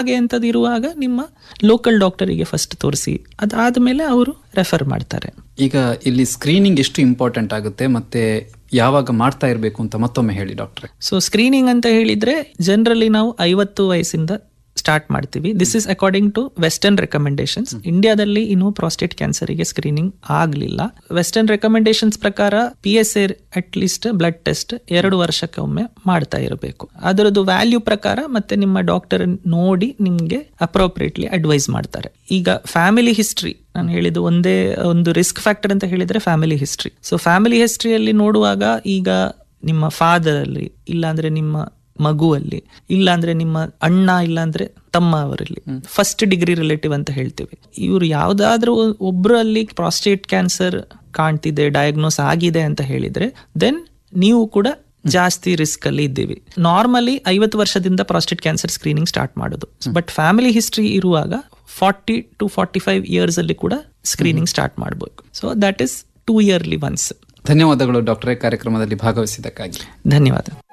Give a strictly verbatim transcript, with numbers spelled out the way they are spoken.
ಹಾಗೆ ಅಂತದ್ದು ಇರುವಾಗ ನಿಮ್ಮ ಲೋಕಲ್ ಡಾಕ್ಟರಿಗೆ ಫಸ್ಟ್ ತೋರಿಸಿ, ಅದಾದ್ಮೇಲೆ ಅವರು ರೆಫರ್ ಮಾಡ್ತಾರೆ. ಈಗ ಇಲ್ಲಿ ಸ್ಕ್ರೀನಿಂಗ್ ಎಷ್ಟು ಇಂಪಾರ್ಟೆಂಟ್ ಆಗುತ್ತೆ ಮತ್ತೆ ಯಾವಾಗ ಮಾಡ್ತಾ ಇರಬೇಕು ಅಂತ ಮತ್ತೊಮ್ಮೆ ಹೇಳಿ ಡಾಕ್ಟ್ರೆ. ಸೊ ಸ್ಕ್ರೀನಿಂಗ್ ಅಂತ ಹೇಳಿದ್ರೆ ಜನರಲಿ ನಾವು ಐವತ್ತು ವಯಸ್ಸಿಂದ ಸ್ಟಾರ್ಟ್ ಮಾಡ್ತೀವಿ. This is according to western recommendations. ಇಂಡಿಯಾದಲ್ಲಿ ಇನ್ನು ಪ್ರಾಸ್ಟೇಟ್ ಕ್ಯಾನ್ಸರ್ಗೆ ಸ್ಕ್ರೀನಿಂಗ್ ಆಗ್ಲಿಲ್ಲ. ವೆಸ್ಟರ್ನ್ ರೆಕಮೆಂಡೇಶನ್ಸ್ ಪ್ರಕಾರ P S A at least blood test ಎರಡು ವರ್ಷಕ್ಕೆ ಒಮ್ಮೆ ಮಾಡ್ತಾ ಇರಬೇಕು. ಅದರದ್ದು ವ್ಯಾಲ್ಯೂ ಪ್ರಕಾರ ಮತ್ತೆ ನಿಮ್ಮ ಡಾಕ್ಟರ್ ನೋಡಿ ನಿಮ್ಗೆ ಅಪ್ರೋಪ್ರಿಯೇಟ್ಲಿ ಅಡ್ವೈಸ್ ಮಾಡ್ತಾರೆ. ಈಗ ಫ್ಯಾಮಿಲಿ ಹಿಸ್ಟ್ರಿ ನಾನು ಹೇಳಿದ್ದು ಒಂದೇ ಒಂದು ರಿಸ್ಕ್ ಫ್ಯಾಕ್ಟರ್ ಅಂತ ಹೇಳಿದ್ರೆ ಫ್ಯಾಮಿಲಿ ಹಿಸ್ಟ್ರಿ. ಸೊ ಫ್ಯಾಮಿಲಿ ಹಿಸ್ಟ್ರಿಯಲ್ಲಿ ನೋಡುವಾಗ ಈಗ ನಿಮ್ಮ ಫಾದರ್ ಅಲ್ಲಿ, ಇಲ್ಲಾಂದ್ರೆ ನಿಮ್ಮ ಮಗುವಲ್ಲಿ, ಇಲ್ಲಾಂದ್ರೆ ನಿಮ್ಮ ಅಣ್ಣ, ಇಲ್ಲಾಂದ್ರೆ ತಮ್ಮ ಅವರಲ್ಲಿ ಫಸ್ಟ್ ಡಿಗ್ರಿ ರಿಲೇಟಿವ್ ಅಂತ ಹೇಳ್ತೀವಿ, ಇವ್ರು ಯಾವ್ದಾದ್ರೂ ಒಬ್ರಲ್ಲಿ ಪ್ರಾಸ್ಟೇಟ್ ಕ್ಯಾನ್ಸರ್ ಕಾಣ್ತಿದೆ, ಡಯಾಗ್ನೋಸ್ ಆಗಿದೆ ಅಂತ ಹೇಳಿದ್ರೆ ದೆನ್ ನೀವು ಕೂಡ ಜಾಸ್ತಿ ರಿಸ್ಕ್ ಅಲ್ಲಿ ಇದ್ದೀವಿ. ನಾರ್ಮಲಿ ಐವತ್ತು ವರ್ಷದಿಂದ ಪ್ರಾಸ್ಟೇಟ್ ಕ್ಯಾನ್ಸರ್ ಸ್ಕ್ರೀನಿಂಗ್ ಸ್ಟಾರ್ಟ್ ಮಾಡೋದು. ಬಟ್ ಫ್ಯಾಮಿಲಿ ಹಿಸ್ಟ್ರಿ ಇರುವಾಗ forty to forty five years ಅಲ್ಲಿ ಕೂಡ ಸ್ಕ್ರೀನಿಂಗ್ ಸ್ಟಾರ್ಟ್ ಮಾಡಬೇಕು. So that is two yearly once. ಧನ್ಯವಾದಗಳು ಡಾಕ್ಟರೇ ಕಾರ್ಯಕ್ರಮದಲ್ಲಿ ಭಾಗವಹಿಸಿದ್ದಕ್ಕಾಗಿ. ಧನ್ಯವಾದ.